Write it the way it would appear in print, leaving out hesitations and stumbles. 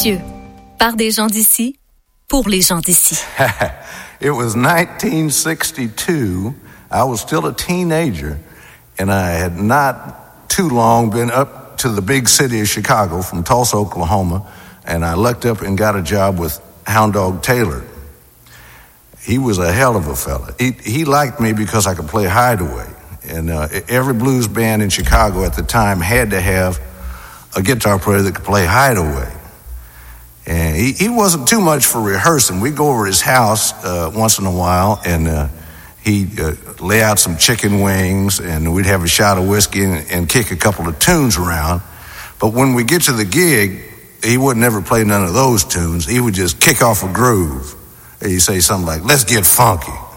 Mathieu, par des gens d'ici, pour les gens d'ici. It was 1962. I was still a teenager, and I had not too long been up to the big city of Chicago from Tulsa, Oklahoma, and I lucked up and got a job with Hound Dog Taylor. He was a hell of a fella. He liked me because I could play hideaway, and every blues band in Chicago at the time had to have a guitar player that could play hideaway. And he wasn't too much for rehearsing. We'd go over to his house once in a while, and he'd lay out some chicken wings, and we'd have a shot of whiskey and kick a couple of tunes around. But when we get to the gig, he would never play none of those tunes. He would just kick off a groove. He'd say something like, "Let's get funky."